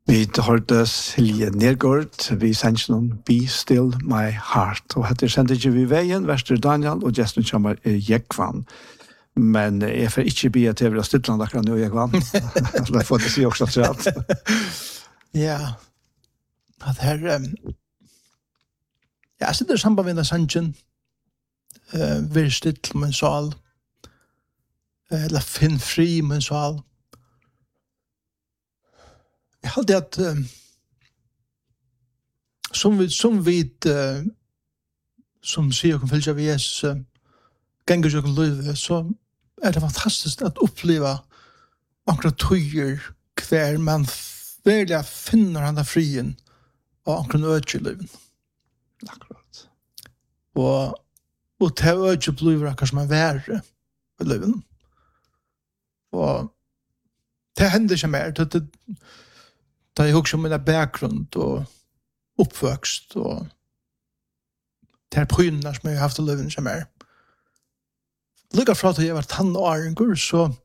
Vi hørte Silje Nergård, vi sendte noen Be Still My Heart. Og hette sendte ikke vi veien, Verster Daniel, og gesten kommer Jekvann. Men jeg får ikke be til å stille den akkurat nå, Jekvann. Jeg får det si også til Ja, at her... Jeg sitter sammen med sangen, vir still min sal, eller finn fri min sal. Jeg hadde at som vi som sier og fylgja vi Jesus ganger seg livet, så det fantastisk at oppleva akkurat tøyer hver man virkelig finner han der frien og akkurat øde i livet. Akkurat. Og til øde blir akkurat som en verre i livet. Og det hender ikke mer, da jeg husker om min bakgrunn og oppvokst og det her prynene som jeg har haft i livet som er. Lykka fra at jeg var tannåringer, så